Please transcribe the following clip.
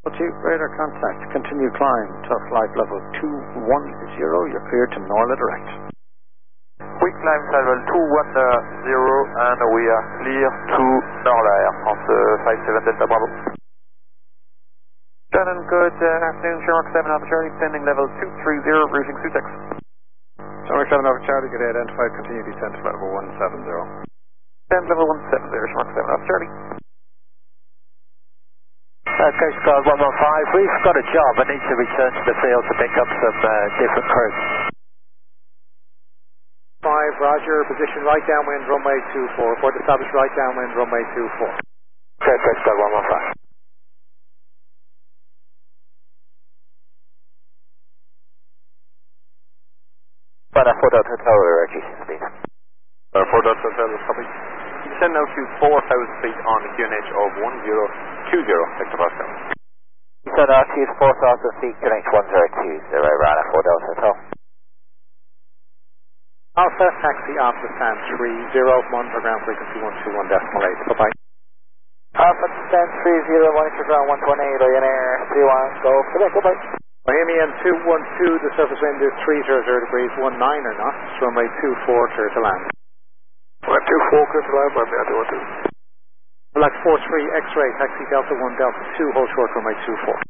Radar contact. Continue climb. Tough flight level 210. You're cleared to Norla direct. We climb level 210 and we are clear to Norla Air France 57 Delta Bravo. Shannon, good afternoon. Shamrock 7 Alpha Charlie, descending level 230, routing Sussex. Shamrock 7 Alpha Charlie, good day, identified. Continue descent to level 170. Descend level 170, Shamrock 7 Alpha Charlie. Coast Guard 115, we've got a job. I need to return to the field to pick up some different crew. 5, roger, position right downwind, runway 24. Report established right downwind, runway 24. Okay, Coast Guard 115. But I thought Hotel reducing speed. 4 Delta Hotel, copy. Descend now to 4,000 feet on the QNH of 1020, Victor Pascal. So RT is 4,000 feet, QNH 1020, Rana 4 Delta Hotel. Alpha, taxi Alpha Stand 30, monitor ground frequency 121.8. Bye-bye. Alpha Stand 30, monitor ground 128, Ryanair 31, go Quebec, goodbye. Miami and 212, the surface wind is 300 degrees, 19 or not. Runway 24, clear to land. 124, clear to land, Miami 212. Black 43, X-ray, taxi Delta 1, Delta 2, hold short, runway 24.